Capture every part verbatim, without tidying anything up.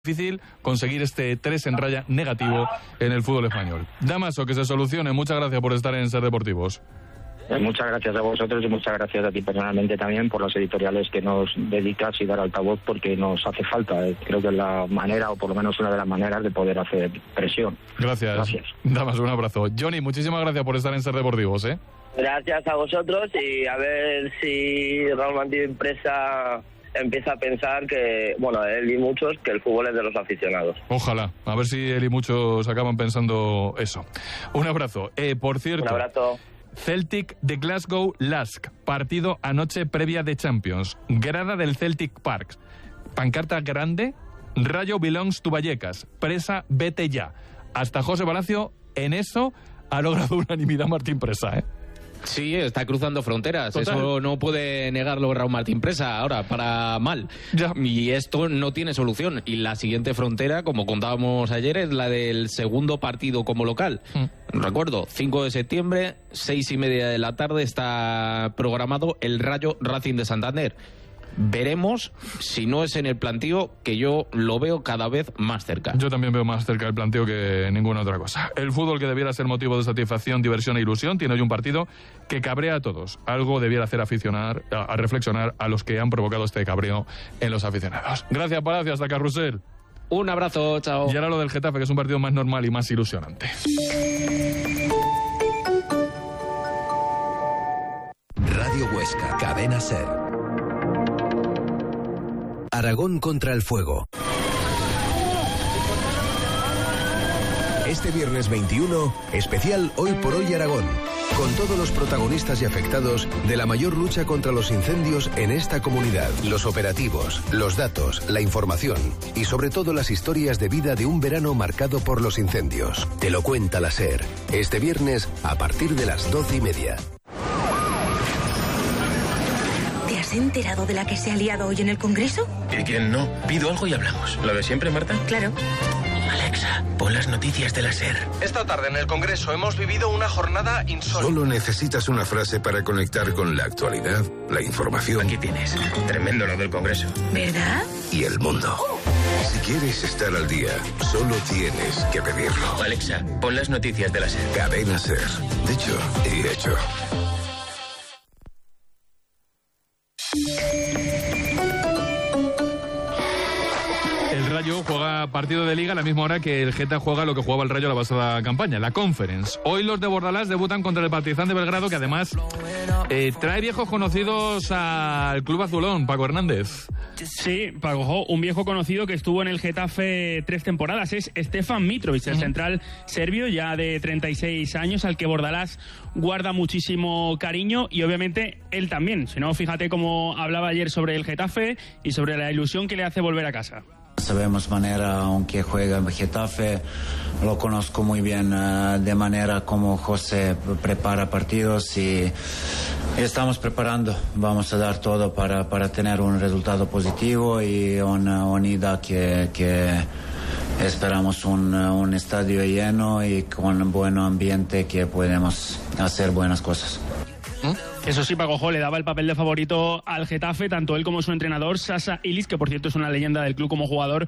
difícil conseguir este tres en raya negativo en el fútbol español. Damaso, que se solucione. Muchas gracias por estar en Ser Deportivos. Muchas gracias a vosotros y muchas gracias a ti personalmente también por las editoriales que nos dedicas y dar altavoz, porque nos hace falta. Creo que es la manera, o por lo menos una de las maneras, de poder hacer presión. Gracias. Gracias. Damaso, un abrazo. Johnny, muchísimas gracias por estar en Ser Deportivos, ¿eh? Gracias a vosotros y a ver si Raúl Martín Presa empieza a pensar que, bueno, él y muchos, que el fútbol es de los aficionados. Ojalá, a ver si él y muchos acaban pensando eso. Un abrazo. Eh, por cierto, un abrazo. Celtic de Glasgow Lask, partido anoche previa de Champions. Grada del Celtic Park. Pancarta grande, Rayo belongs to Vallecas. Presa, vete ya. Hasta José Palacio, en eso ha logrado unanimidad Martín Presa, ¿eh? Sí, está cruzando fronteras. Total. Eso no puede negarlo Raúl Martín Presa ahora, para mal. Ya. Y esto no tiene solución. Y la siguiente frontera, como contábamos ayer, es la del segundo partido como local. Mm. Recuerdo, cinco de septiembre, seis y media de la tarde, está programado el Rayo Racing de Santander. Veremos si no es en el planteo, que yo lo veo cada vez más cerca. Yo también veo más cerca el planteo que ninguna otra cosa. El fútbol, que debiera ser motivo de satisfacción, diversión e ilusión, tiene hoy un partido que cabrea a todos. Algo debiera hacer aficionar, a, a reflexionar a los que han provocado este cabreo en los aficionados. Gracias, Palacio, hasta Carrusel. Un abrazo, chao. Y ahora lo del Getafe, que es un partido más normal y más ilusionante. Radio Huesca, Cadena Ser. Aragón contra el fuego. Este viernes veintiuno, especial Hoy por Hoy Aragón, con todos los protagonistas y afectados de la mayor lucha contra los incendios en esta comunidad. Los operativos, los datos, la información y sobre todo las historias de vida de un verano marcado por los incendios. Te lo cuenta la SER, este viernes a partir de las doce y media. ¿Te has enterado de la que se ha liado hoy en el Congreso? ¿Y quién no? Pido algo y hablamos. ¿Lo de siempre, Marta? Claro. Alexa, pon las noticias de la SER. Esta tarde en el Congreso hemos vivido una jornada insólita. Solo necesitas una frase para conectar con la actualidad, la información. Aquí tienes. Tremendo lo del Congreso. ¿Verdad? Y el mundo. Si quieres estar al día, solo tienes que pedirlo. Alexa, pon las noticias de la SER. Cadena SER. Dicho y hecho. El Rayo juega partido de Liga a la misma hora que el Geta juega lo que jugaba el Rayo la pasada campaña, la Conference. Hoy los de Bordalás debutan contra el Partizan de Belgrado, que además eh, trae viejos conocidos al club azulón, Paco Hernández. Sí, Paco, un viejo conocido que estuvo en el Getafe tres temporadas, es Stefan Mitrovic, el uh-huh. central serbio, ya de treinta y seis años, al que Bordalás guarda muchísimo cariño, y obviamente él también. Si no, fíjate cómo hablaba ayer sobre el Getafe y sobre la ilusión que le hace volver a casa. Sabemos manera, aunque juega en Getafe, lo conozco muy bien uh, de manera como José prepara partidos y estamos preparando. Vamos a dar todo para, para tener un resultado positivo y una unidad que, que esperamos un, un estadio lleno y con un buen ambiente que podemos hacer buenas cosas. Eso sí, Paco, le daba el papel de favorito al Getafe, tanto él como su entrenador, Sasa Ilić, que por cierto es una leyenda del club como jugador,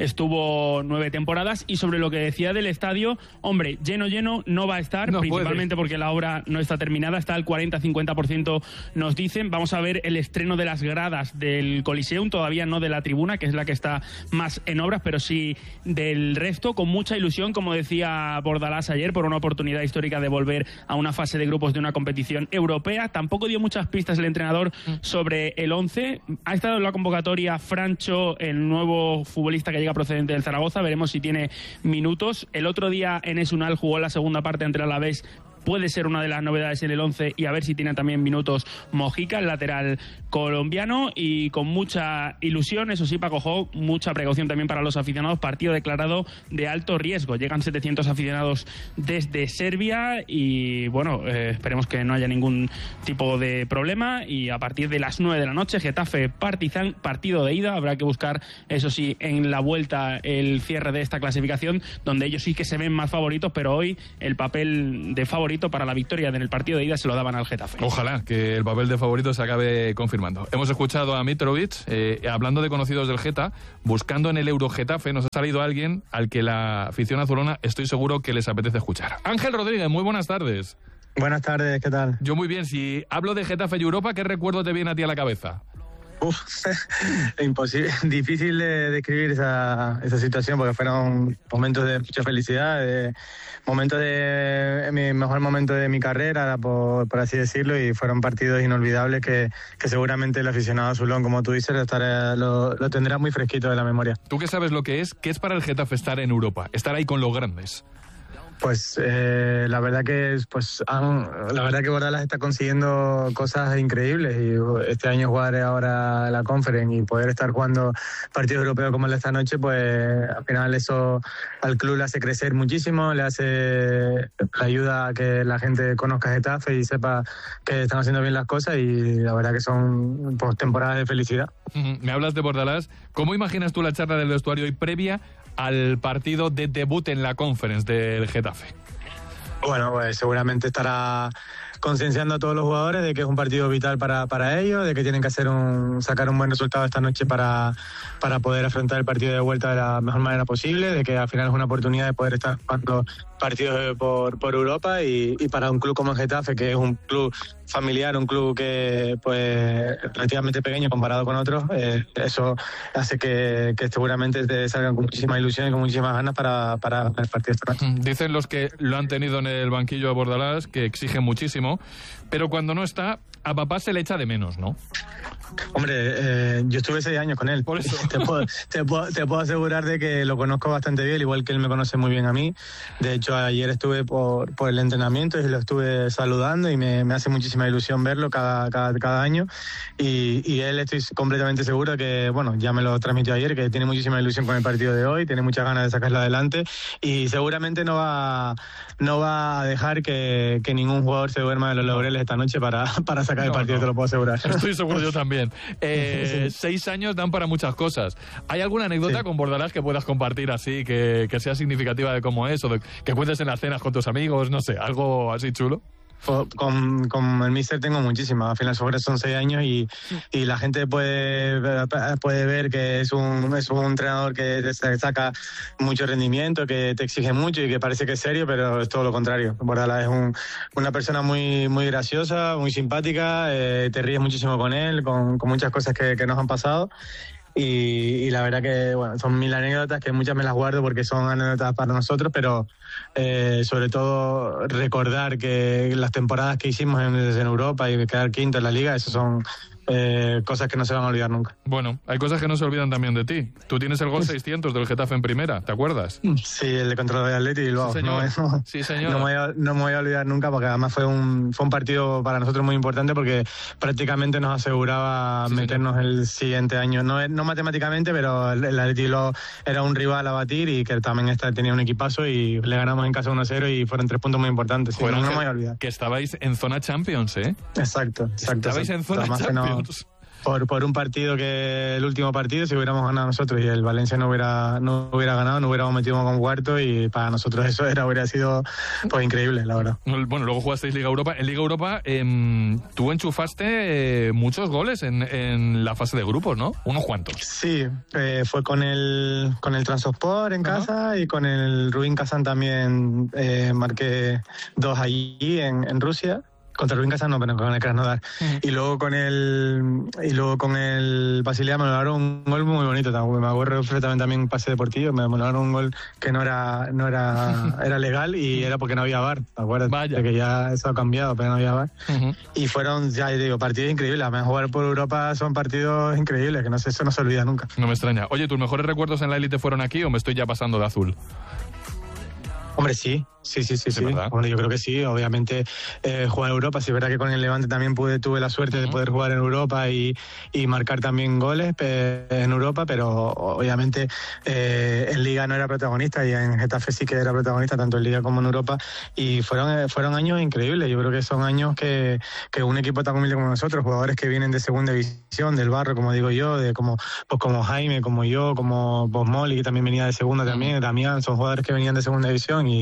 estuvo nueve temporadas. Y sobre lo que decía del estadio, hombre, lleno, lleno no va a estar, no principalmente puede, porque la obra no está terminada, está al cuarenta a cincuenta por ciento nos dicen. Vamos a ver el estreno de las gradas del Coliseum, todavía no de la tribuna, que es la que está más en obras, pero sí del resto, con mucha ilusión, como decía Bordalás ayer, por una oportunidad histórica de volver a una fase de grupos de una competición europea. Tampoco dio muchas pistas el entrenador sobre el once. Ha estado en la convocatoria Francho, el nuevo futbolista que llega procedente del Zaragoza. Veremos si tiene minutos. El otro día Enes Unal jugó la segunda parte entre el Alavés. Puede ser una de las novedades en el once, y a ver si tiene también minutos Mojica, el lateral colombiano, y con mucha ilusión, eso sí, Paco Jo, mucha precaución también para los aficionados. Partido declarado de alto riesgo. Llegan setecientos aficionados desde Serbia y, bueno, eh, esperemos que no haya ningún tipo de problema. Y a partir de las nueve de la noche, Getafe Partizan, partido de ida. Habrá que buscar, eso sí, en la vuelta el cierre de esta clasificación, donde ellos sí que se ven más favoritos, pero hoy el papel de favorito favorito para la victoria en el partido de ida, se lo daban al Getafe. Ojalá que el papel de favorito se acabe confirmando. Hemos escuchado a Mitrovic, eh, hablando de conocidos del Geta, buscando en el Euro Getafe, nos ha salido alguien al que la afición azulona estoy seguro que les apetece escuchar. Ángel Rodríguez, muy buenas tardes. Buenas tardes, ¿qué tal? Yo muy bien. Si hablo de Getafe y Europa, ¿qué recuerdo te viene a ti a la cabeza? Uf, imposible, difícil de describir esa, esa situación porque fueron momentos de mucha felicidad, de, momentos de mi mejor momento de mi carrera, por, por así decirlo, y fueron partidos inolvidables que, que seguramente el aficionado azulón, como tú dices, lo, estará, lo, lo tendrá muy fresquito de la memoria. ¿Tú qué sabes lo que es? ¿Qué es para el Getafe estar en Europa? Estar ahí con los grandes. Pues eh, la verdad que pues han, la verdad que Bordalas está consiguiendo cosas increíbles y este año jugar ahora la Conference y poder estar jugando partidos europeos como el de esta noche, pues al final eso al club le hace crecer muchísimo, le hace le ayuda a que la gente conozca Getafe y sepa que están haciendo bien las cosas y la verdad que son pues, temporadas de felicidad. Me hablas de Bordalas. ¿Cómo imaginas tú la charla del vestuario hoy previa al partido de debut en la Conference del Getafe? Bueno, pues seguramente estará concienciando a todos los jugadores de que es un partido vital para, para ellos, de que tienen que hacer un, sacar un buen resultado esta noche para, para poder afrontar el partido de vuelta de la mejor manera posible, de que al final es una oportunidad de poder estar jugando partidos por, por Europa y, y para un club como el Getafe, que es un club familiar, un club que pues relativamente pequeño comparado con otros, eh, eso hace que, que seguramente te salgan con muchísima ilusión y con muchísimas ganas para, para el partido esta noche. Dicen los que lo han tenido en el banquillo de Bordalas que exige muchísimo, pero cuando no está, a papá se le echa de menos, ¿no? Hombre, eh, yo estuve seis años con él. Por eso. Te puedo, te, puedo, te puedo asegurar de que lo conozco bastante bien, igual que él me conoce muy bien a mí. De hecho, ayer estuve por, por el entrenamiento y lo estuve saludando y me, me hace muchísima ilusión verlo cada, cada, cada año. Y, y él estoy completamente seguro que, bueno, ya me lo transmitió ayer, que tiene muchísima ilusión con el partido de hoy, tiene muchas ganas de sacarlo adelante y seguramente no va, no va a dejar que, que ningún jugador se duerma de los laureles esta noche para, para sacar no, el partido, no. te lo puedo asegurar. Estoy seguro yo también. Eh, sí. Seis años dan para muchas cosas. ¿Hay alguna anécdota Sí. con Bordalas que puedas compartir así, que, que sea significativa de cómo es, o de, que cuentes en las cenas con tus amigos, no sé, algo así chulo? Con, con el míster tengo muchísimas, al final son seis años y, y la gente puede, puede ver que es un, es un entrenador que te saca mucho rendimiento, que te exige mucho y que parece que es serio, pero es todo lo contrario. Bordalas es un, una persona muy, muy graciosa, muy simpática, eh, te ríes muchísimo con él, con, con muchas cosas que, que nos han pasado. Y, y la verdad que bueno, son mil anécdotas que muchas me las guardo porque son anécdotas para nosotros, pero eh, sobre todo recordar que las temporadas que hicimos en, en Europa y quedar quinto en la liga, esas son eh, cosas que no se van a olvidar nunca. Bueno, hay cosas que no se olvidan también de ti. Tú tienes el gol seiscientos del Getafe en primera, ¿te acuerdas? Sí, el de contra el Atleti y luego Sí, señor. no, no, Sí, señor. no, me voy a, no me voy a olvidar nunca porque además fue un, fue un partido para nosotros muy importante porque prácticamente nos aseguraba Sí, meternos señor. el siguiente año. No, no matemáticamente, pero el, el Atleti lo, era un rival a batir y que también está, tenía un equipazo y le ganamos en casa uno cero y fueron tres puntos muy importantes. Sí, Bueno, no, no Ángel, me voy a olvidar. que estabais en zona Champions, ¿eh? Exacto, exacto. Estabais exacto. en zona Además que no- Champions. por, por un partido que el último partido, si hubiéramos ganado nosotros y el Valencia no hubiera no hubiera ganado, no hubiéramos metido con cuarto y para nosotros eso era hubiera sido pues increíble, la verdad. Bueno, luego jugasteis Liga Europa. En Liga Europa eh, tú enchufaste eh, muchos goles en, en la fase de grupos, ¿no? ¿Unos cuantos? Sí, eh, fue con el con el Transosport en Ajá. casa y con el Rubin Kazan también eh, marqué dos allí en, en Rusia. Contra el Rubin Kazan no, pero con el Krasnodar. Uh-huh. Y luego con el y luego con el Basilea me mandaron un gol muy bonito. Me acuerdo perfectamente también un pase deportivo. Me mandaron un gol que no era no era era legal y era porque no había V A R. ¿Te acuerdas? Vaya. De que ya eso ha cambiado, pero no había V A R. Uh-huh. Y fueron, ya digo, partidos increíbles. Además, jugar por Europa son partidos increíbles, que no sé, eso no se olvida nunca. No me extraña. Oye, ¿tus mejores recuerdos en la élite fueron aquí o me estoy ya pasando de azul? Hombre, sí, sí, sí, sí, Sí, sí. ¿verdad? Bueno, yo creo que sí. Obviamente, eh, jugar en Europa, sí es verdad que con el Levante también pude, tuve la suerte Uh-huh. de poder jugar en Europa y, y marcar también goles pe- en Europa, pero obviamente eh, en Liga no era protagonista y en Getafe sí que era protagonista, tanto en Liga como en Europa. Y fueron, eh, fueron años increíbles. Yo creo que son años que, que un equipo tan humilde como nosotros, jugadores que vienen de segunda división, del barro, como digo yo, de como, pues como Jaime, como yo, como Bosmoli, que también venía de segunda también, Damián, son jugadores que venían de segunda división y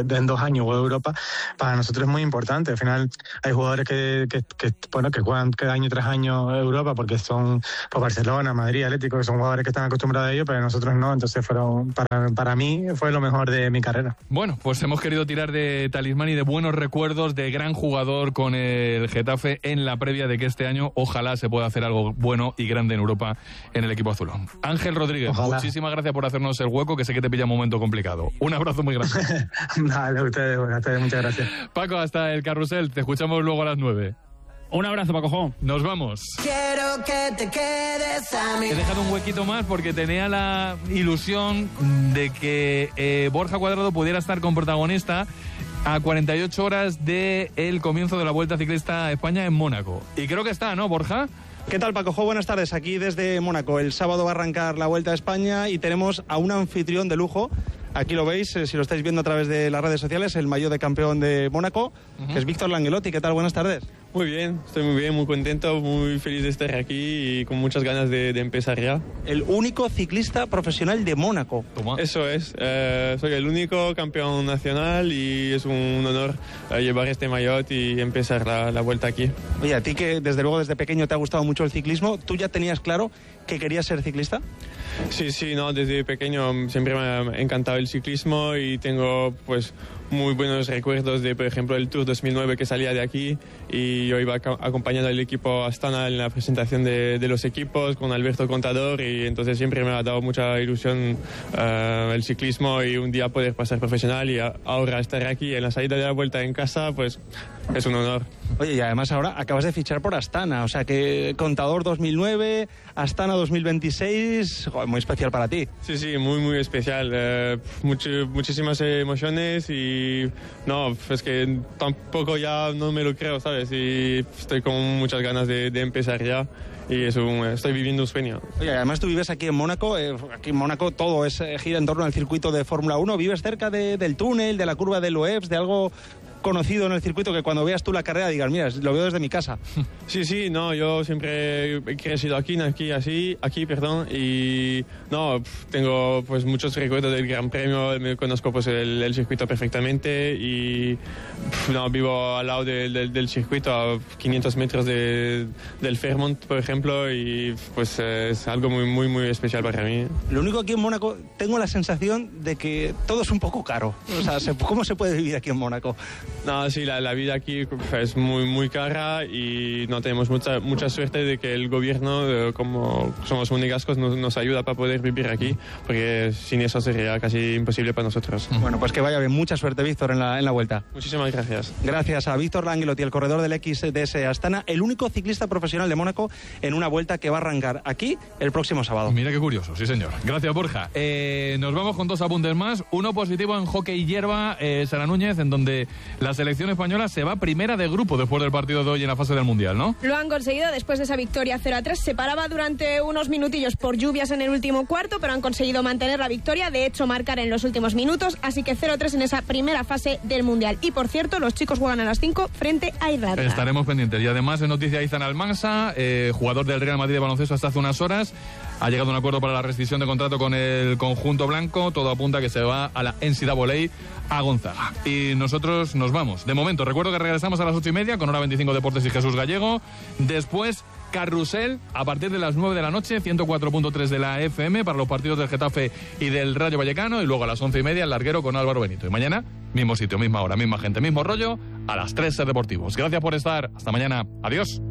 en dos años o Europa, para nosotros es muy importante. Al final hay jugadores que, que, que bueno que juegan cada año tras año Europa porque son pues, Barcelona, Madrid, Atlético, que son jugadores que están acostumbrados a ello, pero nosotros no. Entonces fueron para, para mí fue lo mejor de mi carrera. Bueno, pues hemos querido tirar de talismán y de buenos recuerdos de gran jugador con el Getafe en la previa de que este año ojalá se pueda hacer algo bueno y grande en Europa en el equipo azulón. Ángel Rodríguez, ojalá. Muchísimas gracias por hacernos el hueco, que sé que te pilla un momento complicado. Un abrazo muy grande. Dale, a ustedes, a ustedes, muchas gracias. Paco, hasta el carrusel, te escuchamos luego a las nueve. Un abrazo, Paco. Nos vamos. Quiero que te quedes a mí. He dejado un huequito más porque tenía la ilusión de que eh, Borja Cuadrado pudiera estar con protagonista a cuarenta y ocho horas del comienzo de la Vuelta Ciclista a España en Mónaco. Y creo que está, ¿no, Borja? ¿Qué tal, Paco? Buenas tardes, aquí desde Mónaco. El sábado va a arrancar la Vuelta a España y tenemos a un anfitrión de lujo. Aquí lo veis, eh, si lo estáis viendo a través de las redes sociales, el maillot de campeón de Mónaco, uh-huh. que es Víctor Langelotti. ¿Qué tal? Buenas tardes. Muy bien, estoy muy bien, muy contento, muy feliz de estar aquí y con muchas ganas de, de empezar ya. El único ciclista profesional de Mónaco. Toma. Eso es, eh, soy el único campeón nacional y es un honor eh, llevar este maillot y empezar la, la vuelta aquí. Oye, a ti que desde luego desde pequeño te ha gustado mucho el ciclismo, ¿tú ya tenías claro que querías ser ciclista? Sí, sí, no, desde pequeño siempre me ha encantado el ciclismo y tengo pues muy buenos recuerdos de, por ejemplo, el Tour dos mil nueve que salía de aquí y yo iba acompañando al equipo Astana en la presentación de, de los equipos con Alberto Contador y entonces siempre me ha dado mucha ilusión uh, el ciclismo y un día poder pasar profesional y a, ahora estar aquí en la salida de la vuelta en casa, pues es un honor. Oye, y además ahora acabas de fichar por Astana, o sea que Contador dos mil nueve, Astana dos mil veintiséis, joder, muy especial para ti. Sí, sí, muy, muy especial. Uh, much, muchísimas emociones y no, es que tampoco ya no me lo creo, ¿sabes? Y estoy con muchas ganas de, de empezar ya. Y es un, estoy viviendo un sueño. Oye, además tú vives aquí en Mónaco, eh, aquí en Mónaco todo es, eh, gira en torno al circuito de Fórmula uno, vives cerca de, del túnel, de la curva de Loebs, de algo conocido en el circuito que cuando veas tú la carrera digas, mira, lo veo desde mi casa. Sí, sí, no, yo siempre he crecido aquí, aquí, así, aquí, perdón, y no, tengo pues muchos recuerdos del Gran Premio, me conozco pues el, el circuito perfectamente y no, vivo al lado de, de, del circuito a quinientos metros de, del Fairmont, por ejemplo, y pues es algo muy, muy, muy especial para mí. Lo único aquí en Mónaco, tengo la sensación de que todo es un poco caro. O sea, ¿cómo se puede vivir aquí en Mónaco? No, sí, la, la vida aquí es muy, muy cara y no tenemos mucha, mucha suerte de que el gobierno, como somos monegascos, nos, nos ayuda para poder vivir aquí, porque sin eso sería casi imposible para nosotros. Bueno, pues que vaya bien. Mucha suerte, Víctor, en la, en la vuelta. Muchísimas gracias. Gracias a Víctor Langelotti, el corredor del X D S Astana, el único ciclista profesional de Mónaco en una vuelta que va a arrancar aquí el próximo sábado. Mira qué curioso, sí señor. Gracias, Borja. Eh, nos vamos con dos apuntes más. Uno positivo en hockey hierba, eh, Sara Núñez, en donde la selección española se va primera de grupo después del partido de hoy en la fase del Mundial, ¿no? Lo han conseguido después de esa victoria cero a tres. Se paraba durante unos minutillos por lluvias en el último cuarto, pero han conseguido mantener la victoria, de hecho marcar en los últimos minutos, así que cero a tres en esa primera fase del Mundial. Y por cierto, los chicos juegan a las cinco frente a Irlanda. Estaremos pendientes. Y además, en noticia, Izan Almansa, eh, jugador del Real Madrid de baloncesto hasta hace unas horas, ha llegado a un acuerdo para la rescisión de contrato con el conjunto blanco. Todo apunta a que se va a la N C A A a Gonzaga. Y nosotros nos vamos. De momento, recuerdo que regresamos a las ocho y media con Hora veinticinco Deportes y Jesús Gallego. Después, Carrusel, a partir de las nueve de la noche, ciento cuatro punto tres de la F M para los partidos del Getafe y del Rayo Vallecano. Y luego a las once y media, el larguero con Álvaro Benito. Y mañana, mismo sitio, misma hora, misma gente, mismo rollo, a las tres Ser Deportivos. Gracias por estar. Hasta mañana. Adiós.